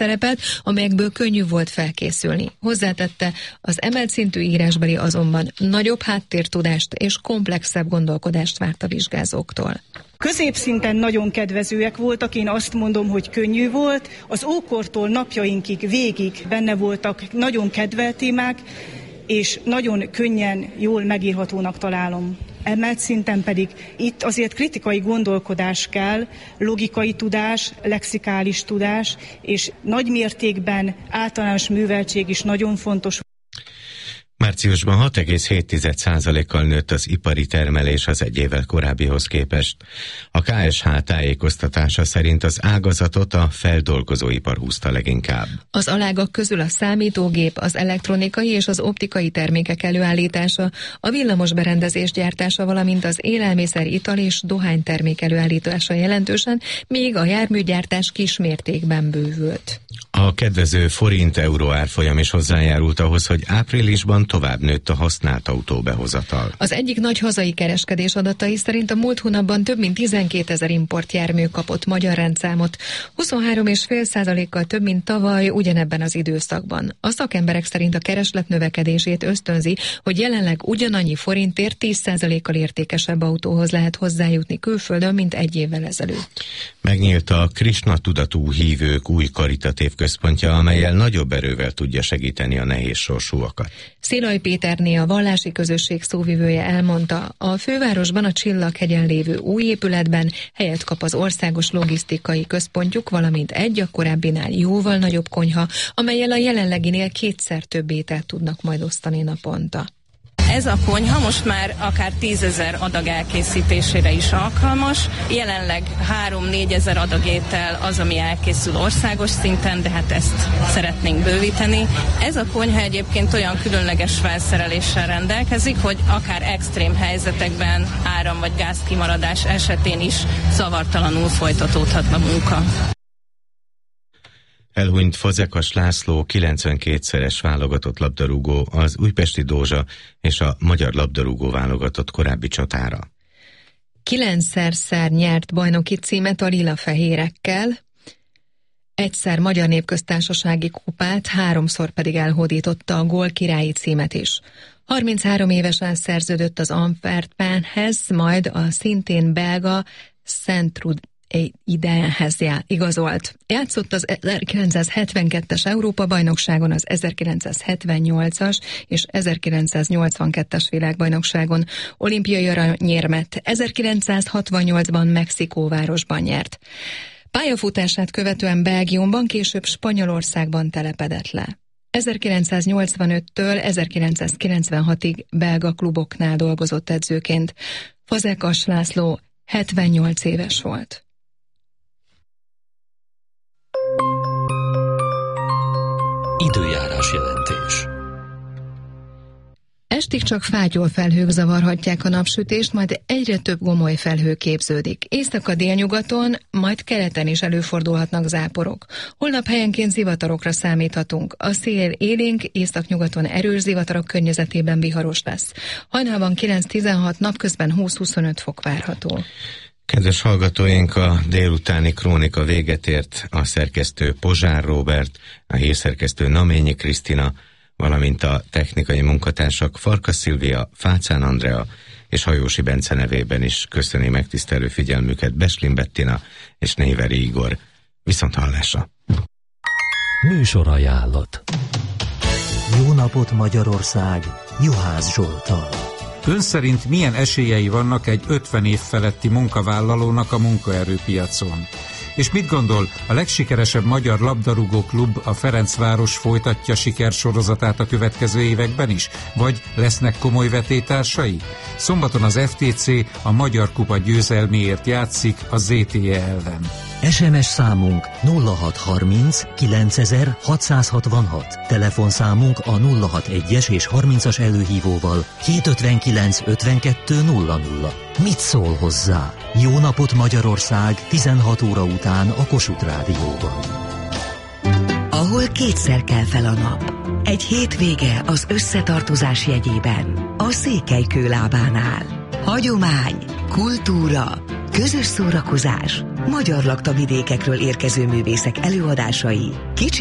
szerepelt, amelyekből könnyű volt felkészülni. Hozzátette, az emelt szintű írásbeli azonban nagyobb háttértudást és komplexebb gondolkodást várt a vizsgázóktól. Középszinten nagyon kedvezőek voltak, én azt mondom, hogy könnyű volt. Az ókortól napjainkig végig benne voltak nagyon kedvelt témák, és nagyon könnyen, jól megírhatónak találom. Emelt szinten pedig itt azért kritikai gondolkodás kell, logikai tudás, lexikális tudás, és nagy mértékben általános műveltség is nagyon fontos. Márciusban 6,7%-kal nőtt az ipari termelés az egy évvel korábbihoz képest. A KSH tájékoztatása szerint az ágazatot a feldolgozóipar húzta leginkább. Az alágak közül a számítógép, az elektronikai és az optikai termékek előállítása, a villamos berendezés gyártása, valamint az élelmiszer, ital és dohánytermék előállítása jelentősen, míg a járműgyártás kismértékben bővült. A kedvező forint-euró árfolyam is hozzájárult ahhoz, hogy áprilisban tovább nőtt a használt autóbehozatal. Az egyik nagy hazai kereskedés adatai szerint a múlt hónapban több mint 12 000 importjármű kapott magyar rendszámot, 23,5%-kal több, mint tavaly ugyanebben az időszakban. A szakemberek szerint a kereslet növekedését ösztönzi, hogy jelenleg ugyanannyi forintért 10%-kal értékesebb autóhoz lehet hozzájutni külföldön, mint egy évvel ezelőtt. Megnyílt a Krisna tudatú hívők új karitatív központja, amellyel nagyobb erővel tudja segíteni a nehéz sorsúakat. Szélay Péterné, a vallási közösség szóvivője elmondta, a fővárosban a Csillaghegyen lévő új épületben helyet kap az országos logisztikai központjuk, valamint egy a korábbinál jóval nagyobb konyha, amellyel a jelenleginél 2-szer több ételt tudnak majd osztani naponta. Ez a konyha most már akár 10 000 adag elkészítésére is alkalmas. Jelenleg 3-4 000 adag étel az, ami elkészül országos szinten, de hát ezt szeretnénk bővíteni. Ez a konyha egyébként olyan különleges felszereléssel rendelkezik, hogy akár extrém helyzetekben áram- vagy gázkimaradás esetén is zavartalanul folytatódhat a munka. Elhunyt Fazekas László 92-szeres válogatott labdarúgó, az újpesti Dózsa és a magyar labdarúgó válogatott korábbi csatára. 9-szer nyert bajnoki címet a lila-fehérekkel, egyszer Magyar Népköztársasági kupát, 3-szor pedig elhódította a gólkirályi címet is. 33 évesen szerződött az Antwerpenhez, majd a szintén belga Sint-Trude idejéhez igazolt. Játszott az 1972-es Európa-bajnokságon, az 1978-as és 1982-es világbajnokságon, olimpiai aranyérmet 1968-ban Mexikóvárosban nyert. Pályafutását követően Belgiumban, később Spanyolországban telepedett le. 1985-től 1996-ig belga kluboknál dolgozott edzőként. Fazekas László 78 éves volt. Időjárás jelentés. Estig csak fátyol felhők zavarhatják a napsütést, majd egyre több gomoly felhő képződik. Észak-délnyugaton, majd keleten is előfordulhatnak záporok. Holnap helyenként zivatarokra számíthatunk. A szél élénk, északnyugaton erős zivatarok környezetében viharos lesz. Hajnalban 9-16, napközben 20-25 fok várható. Kedves hallgatóink, a délutáni krónika véget ért. A szerkesztő Pozsár Róbert, a hírszerkesztő Naményi Krisztina, valamint a technikai munkatársak Farkas Szilvia, Fácán Andrea és Hajósi Bence nevében is köszöni megtisztelő figyelmüket Beslin Bettina és Néveri Igor. Viszont hallásra! Műsorajánlat. Jó napot Magyarország! Juhász Zsolttal. Ön szerint milyen esélyei vannak egy 50 év feletti munkavállalónak a munkaerőpiacon? És mit gondol, a legsikeresebb magyar labdarúgó klub, a Ferencváros folytatja sikersorozatát a következő években is? Vagy lesznek komoly vetétársai? Szombaton az FTC a Magyar Kupa győzelméért játszik a ZTE ellen. SMS számunk 0630 9666. Telefonszámunk a 061-es és 30-as előhívóval 259 52 00. Mit szól hozzá? Jó napot Magyarország 16 óra után a Kossuth Rádióban. Ahol kétszer kell fel a nap. Egy hétvége az összetartozás jegyében. A Székelykő lábánál. Hagyomány, kultúra, közös szórakozás magyar lakta vidékekről érkező művészek előadásai, kicsi